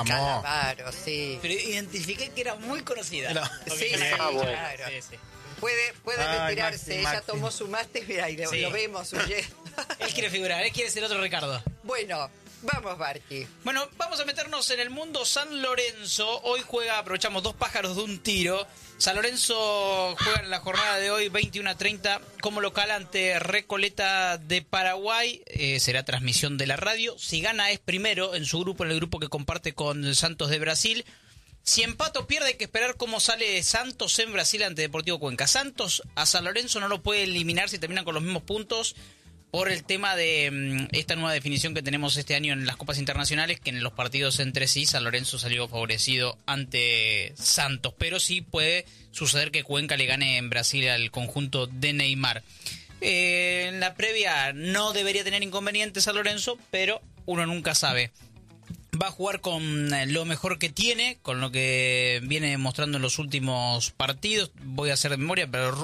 Calamaro, sí. Pero identifiqué que era muy conocida. No. Sí, Bueno. claro. Sí. Puede retirarse, ella Maxi. tomó su máster, mira, y Sí. lo vemos huyendo. Él quiere figurar, él quiere ser otro Ricardo. Bueno, vamos, Barqui. Bueno, vamos a meternos en el mundo San Lorenzo. Hoy aprovechamos 2 pájaros de un tiro. San Lorenzo juega en la jornada de hoy 21:30 como local ante Recoleta de Paraguay. Será transmisión de la radio. Si gana es primero en su grupo, en el grupo que comparte con el Santos de Brasil. Si empata o pierde hay que esperar cómo sale Santos en Brasil ante Deportivo Cuenca. Santos a San Lorenzo no lo puede eliminar si terminan con los mismos puntos por el tema de esta nueva definición que tenemos este año en las copas internacionales, que en los partidos entre sí San Lorenzo salió favorecido ante Santos, pero sí puede suceder que Cuenca le gane en Brasil al conjunto de Neymar. En la previa no debería tener inconvenientes San Lorenzo, pero uno nunca sabe. Va a jugar con lo mejor que tiene, con lo que viene mostrando en los últimos partidos. Voy a hacer de memoria, pero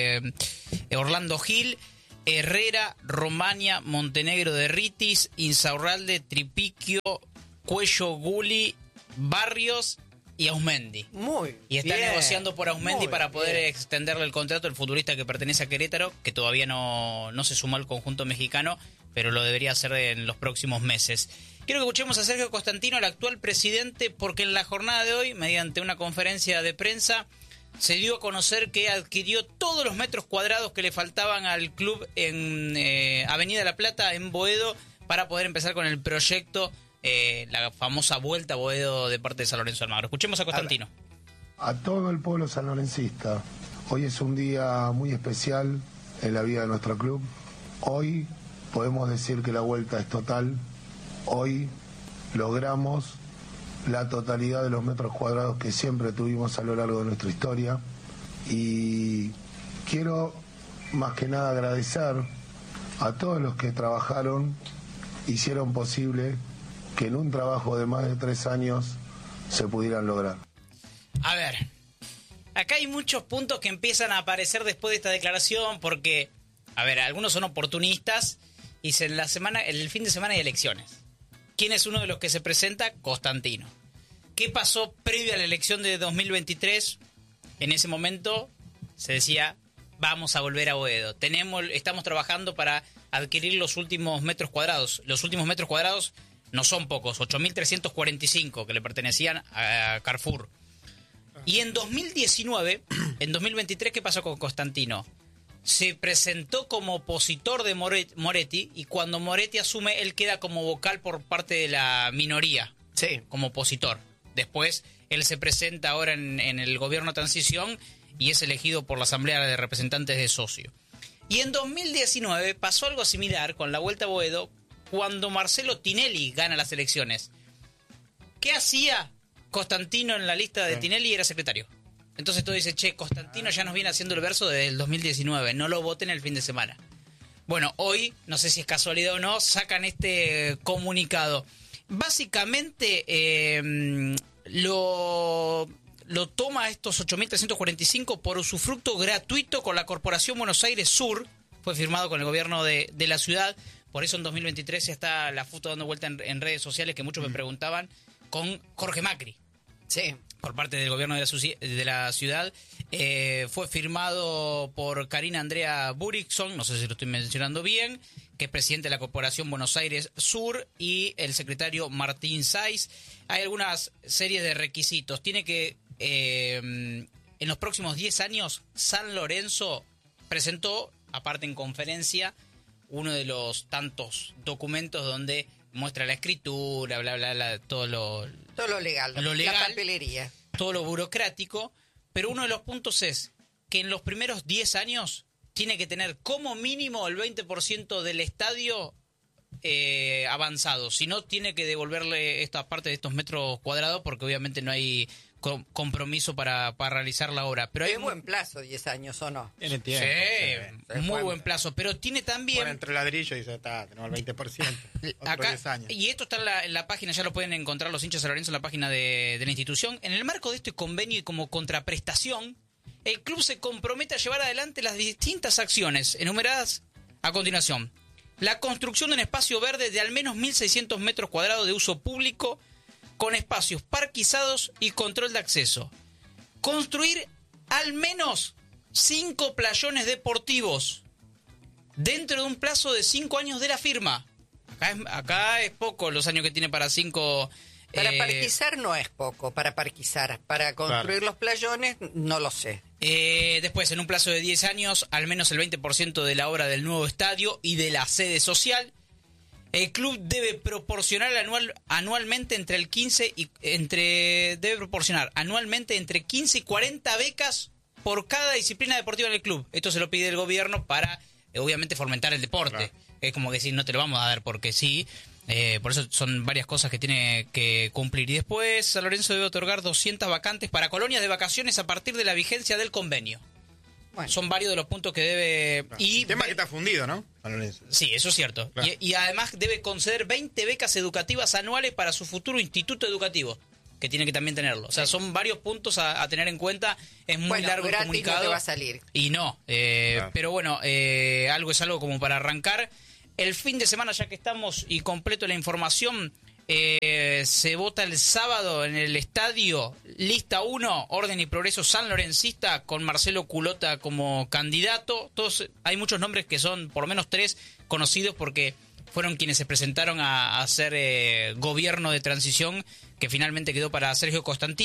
Orlando Gil, Herrera, Romaña, Montenegro de Ritis, Insaurralde, Tripiquio, Cuello, Guli, Barrios y Ausmendi. Muy Y está bien. negociando por Ausmendi Muy para poder bien. extenderle el contrato al futbolista que pertenece a Querétaro, que todavía no se sumó al conjunto mexicano, pero lo debería hacer en los próximos meses. Quiero que escuchemos a Sergio Costantino, el actual presidente, porque en la jornada de hoy, mediante una conferencia de prensa, se dio a conocer que adquirió todos los metros cuadrados que le faltaban al club en Avenida La Plata, en Boedo, para poder empezar con el proyecto, la famosa Vuelta a Boedo de parte de San Lorenzo Almagro. Escuchemos a Costantino. A todo el pueblo sanlorencista, hoy es un día muy especial en la vida de nuestro club. Hoy podemos decir que la vuelta es total. Hoy logramos la totalidad de los metros cuadrados que siempre tuvimos a lo largo de nuestra historia. Y quiero más que nada agradecer a todos los que trabajaron, hicieron posible que en un trabajo de más de 3 años se pudieran lograr. A ver, acá hay muchos puntos que empiezan a aparecer después de esta declaración porque, a ver, algunos son oportunistas y el fin de semana hay elecciones. ¿Quién es uno de los que se presenta? Costantino. ¿Qué pasó previo a la elección de 2023? En ese momento se decía, vamos a volver a Boedo. Estamos trabajando para adquirir los últimos metros cuadrados. Los últimos metros cuadrados no son pocos, 8.345 que le pertenecían a Carrefour. Y en 2019, en 2023, ¿qué pasó con Costantino? Se presentó como opositor de Moretti y cuando Moretti asume, él queda como vocal por parte de la minoría, Sí. como opositor. Después, él se presenta ahora en el gobierno de transición y es elegido por la Asamblea de Representantes de Socio. Y en 2019 pasó algo similar con la Vuelta a Boedo cuando Marcelo Tinelli gana las elecciones. ¿Qué hacía Costantino en la lista de Tinelli? Era secretario. Entonces tú dices, che, Costantino ya nos viene haciendo el verso desde el 2019, no lo voten el fin de semana. Bueno, hoy, no sé si es casualidad o no, sacan este comunicado. Básicamente lo toma estos 8.345 por usufructo gratuito con la Corporación Buenos Aires Sur, fue firmado con el gobierno de la ciudad, por eso en 2023 ya está la foto dando vuelta en redes sociales que muchos me preguntaban, con Jorge Macri. Sí. Por parte del gobierno de la ciudad, fue firmado por Karina Andrea Burickson, no sé si lo estoy mencionando bien, que es presidente de la Corporación Buenos Aires Sur, y el secretario Martín Saiz. Hay algunas series de requisitos. Tiene que, en los próximos 10 años, San Lorenzo presentó, aparte en conferencia, uno de los tantos documentos donde muestra la escritura, bla, bla, bla, todo lo legal, la papelería. Todo lo burocrático, pero uno de los puntos es que en los primeros 10 años tiene que tener como mínimo el 20% del estadio avanzado, si no tiene que devolverle esta parte de estos metros cuadrados porque obviamente no hay compromiso para realizar la obra. Pero hay buen plazo, 10 años, ¿o no? Tiene tiempo. Sí, muy buen plazo, pero tiene también... Bueno, entre ladrillos y ya está, tenemos el 20%. Acá, 10 años. y esto está en la página, ya lo pueden encontrar los hinchas de San Lorenzo en la página de la institución. En el marco de este convenio y como contraprestación, el club se compromete a llevar adelante las distintas acciones enumeradas a continuación. La construcción de un espacio verde de al menos 1.600 metros cuadrados de uso público con espacios parquizados y control de acceso. Construir al menos 5 playones deportivos dentro de un plazo de 5 años de la firma. Acá es poco los años que tiene para 5... Para parquizar no es poco, para parquizar. Para construir los playones, no lo sé. Después, en un plazo de 10 años, al menos el 20% de la obra del nuevo estadio y de la sede social. El club debe proporcionar anualmente entre 15 y 40 becas por cada disciplina deportiva en el club. Esto se lo pide el gobierno para, obviamente, fomentar el deporte. Claro. Es como que si no te lo vamos a dar porque sí. Por eso son varias cosas que tiene que cumplir. Y después San Lorenzo debe otorgar 200 vacantes para colonias de vacaciones a partir de la vigencia del convenio. Bueno. Son varios de los puntos que debe... Claro. Y tema que está fundido, ¿no? San Lorenzo. Sí, eso es cierto. Claro. Y además debe conceder 20 becas educativas anuales para su futuro instituto educativo, que tiene que también tenerlo. O sea, son varios puntos a tener en cuenta. Es muy largo el comunicado. No te va a salir. Y no. Claro. Pero bueno, algo es algo como para arrancar. El fin de semana, ya que estamos y completo la información, se vota el sábado en el estadio, lista 1, Orden y Progreso sanlorencista, con Marcelo Culota como candidato. Hay muchos nombres que son, por lo menos 3, conocidos porque fueron quienes se presentaron a hacer gobierno de transición, que finalmente quedó para Sergio Constantino.